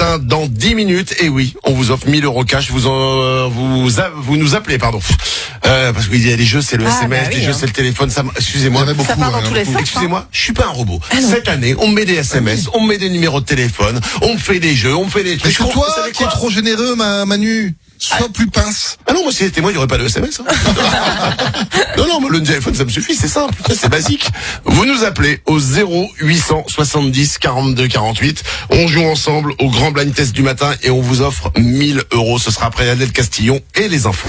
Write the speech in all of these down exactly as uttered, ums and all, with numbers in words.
matin dans dix minutes. Et oui, on vous offre mille euros cash. Vous en, vous, a, vous nous appelez, pardon. Euh, parce qu'il y a les jeux, c'est le ah, S M S, bah oui, les jeux, hein. c'est le téléphone. Ça, excusez-moi. Ça, ça part dans tous les sens. Excusez-moi, je suis pas un robot. Ah Cette année, on me met des S M S, on me met des numéros de téléphone, on me fait des jeux, on me fait des trucs. Est-ce que toi, qui es trop généreux, ma, Manu, sois ah. plus pince. Ah non, moi, si c'était moi, il n'y aurait pas de S M S. Hein. non, non, moi, le téléphone, ça me suffit, c'est simple. C'est basique. Vous nous appelez au zéro huit cent soixante-dix quarante-deux quarante-huit. On joue ensemble au grand blind test du matin et on vous offre mille euros. Ce sera après Adèle Castillon et les infos.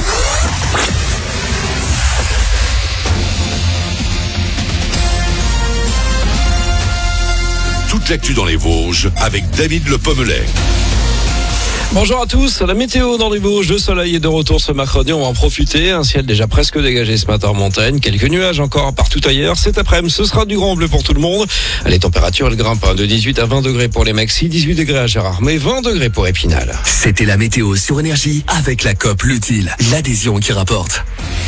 Toute l'actu dans les Vosges avec David Le Pommelet. Bonjour à tous, la météo dans les Vosges, le soleil est de retour ce mercredi, on va en profiter, un ciel déjà presque dégagé ce matin en montagne, quelques nuages encore partout ailleurs, cet après-midi ce sera du grand bleu pour tout le monde, les températures elles grimpent de dix-huit à vingt degrés pour les maxis, dix-huit degrés à Gérardmer, vingt degrés pour Épinal. C'était la météo sur Énergie avec la C O P L'Utile, l'adhésion qui rapporte.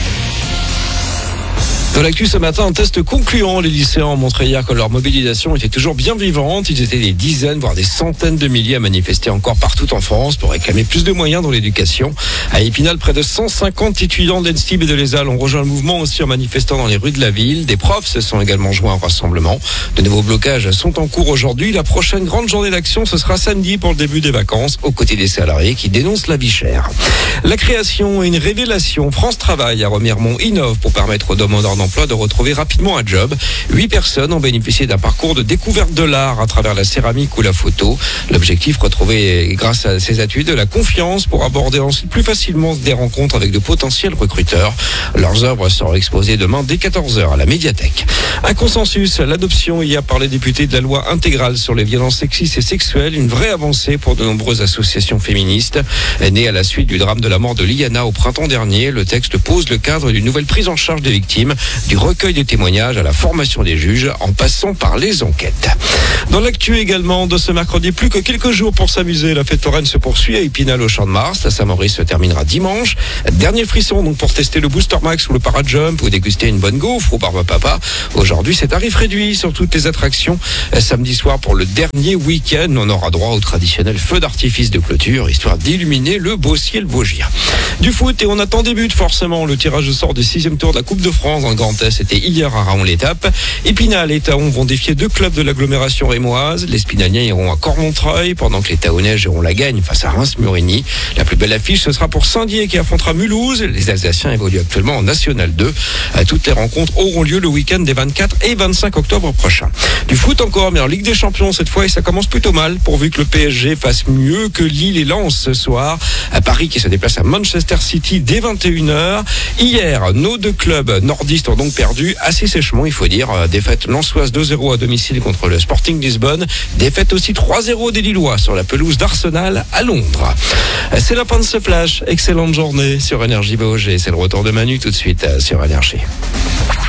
Dans l'actu ce matin, un test concluant. Les lycéens ont montré hier que leur mobilisation était toujours bien vivante. Ils étaient des dizaines, voire des centaines de milliers à manifester encore partout en France pour réclamer plus de moyens dans l'éducation. À Épinal, près de cent cinquante étudiants d'E N S T I B et de l'E S A L ont rejoint le mouvement aussi en manifestant dans les rues de la ville. Des profs se sont également joints au rassemblement. De nouveaux blocages sont en cours aujourd'hui. La prochaine grande journée d'action, ce sera samedi pour le début des vacances, aux côtés des salariés qui dénoncent la vie chère. La création et une révélation. France Travail à Remiremont innove pour permettre aux demandeurs d'emploi de retrouver rapidement un job. Huit personnes ont bénéficié d'un parcours de découverte de l'art à travers la céramique ou la photo. L'objectif, retrouver grâce à ces études de la confiance pour aborder ensuite plus facilement des rencontres avec de potentiels recruteurs. Leurs œuvres seront exposées demain dès quatorze heures à la médiathèque. Un consensus, l'adoption hier par les députés de la loi intégrale sur les violences sexistes et sexuelles, une vraie avancée pour de nombreuses associations féministes. Née à la suite du drame de la mort de Liana au printemps dernier, le texte pose le cadre d'une nouvelle prise en charge des victimes, du recueil des témoignages à la formation des juges en passant par les enquêtes. Dans l'actu également de ce mercredi, plus que quelques jours pour s'amuser, la fête foraine se poursuit à Épinal au Champ de Mars. La Saint-Maurice se terminera dimanche. Dernier frisson donc pour tester le Booster Max ou le Parajump ou déguster une bonne gaufre au Barbe Papa. Aujourd'hui, c'est tarif réduit sur toutes les attractions. Samedi soir pour le dernier week-end, on aura droit au traditionnel feu d'artifice de clôture, histoire d'illuminer le beau ciel vosgien. Du foot et on attend des buts forcément. Le tirage au sort du sixième tour de la Coupe de France dans le Grand Est, c'était hier à Raon-l'Étape. Épinal et Thaon vont défier deux clubs de l'agglomération rémoise. Les Spinaliens iront à Cormontreuil, pendant que les Thaonais joueront la gagne face à Reims-Murigny. La plus belle affiche, ce sera pour Saint-Dié qui affrontera Mulhouse. Les Alsaciens évoluent actuellement en National deux. Toutes les rencontres auront lieu le week-end des vingt-quatre et vingt-cinq octobre prochains. Du foot encore, mais en Ligue des Champions cette fois, et ça commence plutôt mal, pourvu que le P S G fasse mieux que Lille et Lens ce soir. À Paris qui se déplace à Manchester City dès vingt et une heures. Hier, nos deux clubs nordistes ont donc perdu assez sèchement, il faut dire. Défaite lensoise deux zéro à domicile contre le Sporting Lisbonne. Défaite aussi trois zéro des Lillois sur la pelouse d'Arsenal à Londres. C'est la fin de ce flash. Excellente journée sur Énergie Vosges et c'est le retour de Manu tout de suite sur Énergie.